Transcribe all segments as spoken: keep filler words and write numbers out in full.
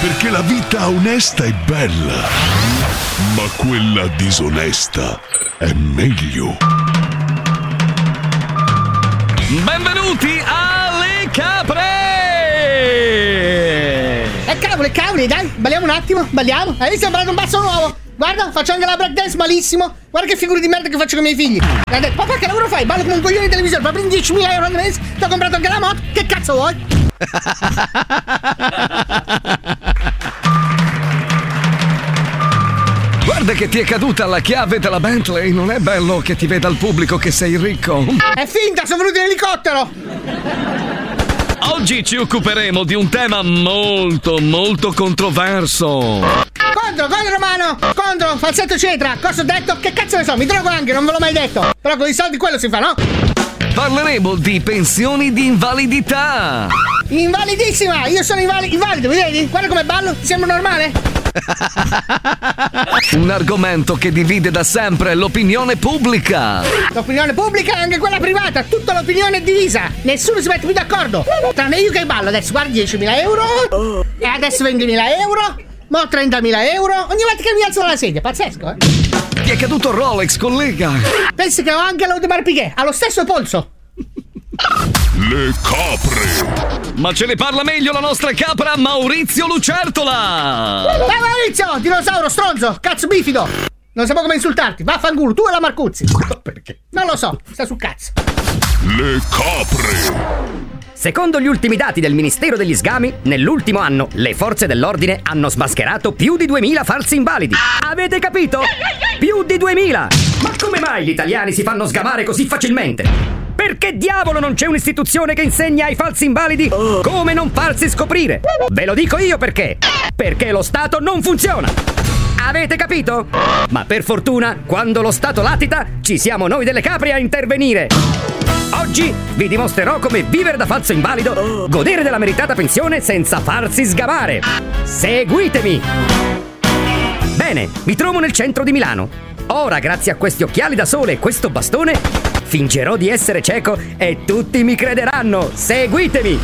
Perché la vita onesta è bella, ma quella disonesta è meglio. Benvenuti alle capre! E cavoli, cavoli, dai, balliamo un attimo, balliamo. Hai visto, ho imparato un passo nuovo. Guarda, faccio anche la breakdance malissimo. Guarda che figure di merda che faccio con i miei figli. Mi ha detto, papà, che lavoro fai? Ballo come un coglione di televisore, ma prendi diecimila euro al mese. Ti ho comprato anche la moto. Che cazzo vuoi? Guarda che ti è caduta la chiave della Bentley. Non è bello che ti veda il pubblico che sei ricco. È finta, sono venuto in elicottero. Oggi ci occuperemo di un tema molto molto controverso. Contro, contro Romano, contro, falsetto cetra. Cosa ho detto? Che cazzo ne so, mi drogo anche, non ve l'ho mai detto. Però con i soldi quello si fa, no? Parleremo di pensioni di invalidità. Invalidissima, io sono invali- invalido, mi vedi? Guarda come ballo, ti sembra normale? Un argomento che divide da sempre l'opinione pubblica. L'opinione pubblica e anche quella privata, tutta l'opinione è divisa. Nessuno si mette più d'accordo. Tranne io che ballo, adesso guarda diecimila euro. E adesso ventimila euro. Mo' trentamila euro. Ogni volta che mi alzo dalla sedia, pazzesco, eh? Ti è caduto il Rolex, collega. Pensi che ho anche l'Audemars Piguet, ha lo stesso polso. Le capre. Ma ce ne parla meglio la nostra capra Maurizio Lucertola. Vai Maurizio, dinosauro stronzo, cazzo bifido. Non sapevo come insultarti, vaffanculo, tu e la Marcuzzi. Perché? Non lo so, sta sul cazzo. Le capre. Secondo gli ultimi dati del Ministero degli Sgami, nell'ultimo anno le forze dell'ordine hanno smascherato più di duemila falsi invalidi. Avete capito? Più di duemila! Ma come mai gli italiani si fanno sgamare così facilmente? Perché diavolo non c'è un'istituzione che insegna ai falsi invalidi come non farsi scoprire? Ve lo dico io perché! Perché lo Stato non funziona! Avete capito? Ma per fortuna, quando lo Stato latita, ci siamo noi delle capre a intervenire! Oggi vi dimostrerò come vivere da falso invalido, godere della meritata pensione senza farsi sgamare. Seguitemi! Bene, mi trovo nel centro di Milano. Ora, grazie a questi occhiali da sole e questo bastone, fingerò di essere cieco e tutti mi crederanno. Seguitemi!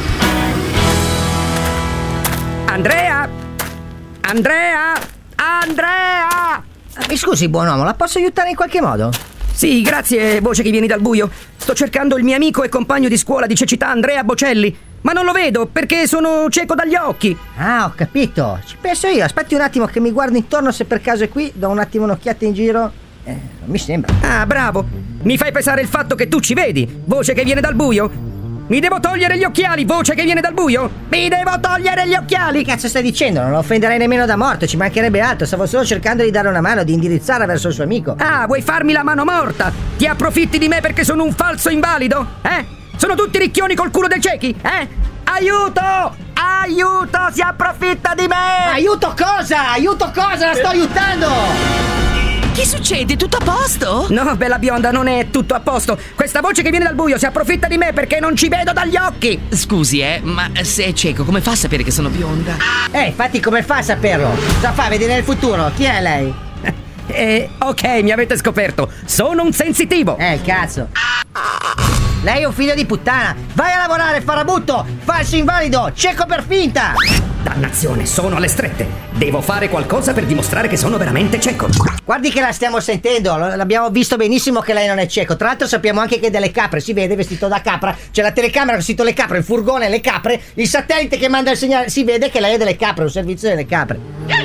Andrea! Andrea! Andrea! Mi scusi, buon uomo, la posso aiutare in qualche modo? Sì, grazie, voce che vieni dal buio. Sto cercando il mio amico e compagno di scuola di cecità Andrea Bocelli, ma non lo vedo perché sono cieco dagli occhi. Ah, ho capito. Ci penso io. Aspetti un attimo che mi guardo intorno se per caso è qui. Do un attimo un'occhiata in giro. Eh, non mi sembra. Ah, bravo. Mi fai pesare il fatto che tu ci vedi, voce che viene dal buio. Mi devo togliere gli occhiali, voce che viene dal buio. Mi devo togliere gli occhiali. Che cazzo stai dicendo? Non lo offenderei nemmeno da morto, ci mancherebbe altro. Stavo solo cercando di dare una mano, di indirizzarla verso il suo amico. Ah, vuoi farmi la mano morta? Ti approfitti di me perché sono un falso invalido? Eh? Sono tutti ricchioni col culo dei ciechi? Eh? Aiuto! Aiuto! Si approfitta di me! Aiuto cosa? Aiuto cosa? La sto aiutando! Che succede? Tutto a posto? No, bella bionda, non è tutto a posto. Questa voce che viene dal buio si approfitta di me perché non ci vedo dagli occhi. Scusi, eh, ma se è cieco, come fa a sapere che sono bionda? Eh, infatti come fa a saperlo? Cosa fa? Vedi nel futuro? Chi è lei? Eh, ok, mi avete scoperto. Sono un sensitivo. Eh, il cazzo. Lei è un figlio di puttana. Vai a lavorare, farabutto. Falso invalido, cieco per finta. Dannazione, sono alle strette. Devo fare qualcosa per dimostrare che sono veramente cieco. Guardi che la stiamo sentendo. L'abbiamo visto benissimo che lei non è cieco. Tra l'altro sappiamo anche che è delle capre. Si vede vestito da capra. C'è la telecamera vestito le capre, il furgone le capre, il satellite che manda il segnale. Si vede che lei è delle capre, un servizio delle capre.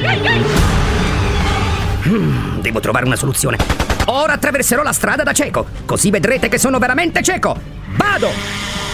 Hmm, devo trovare una soluzione. Ora attraverserò la strada da cieco, così vedrete che sono veramente cieco. Vado!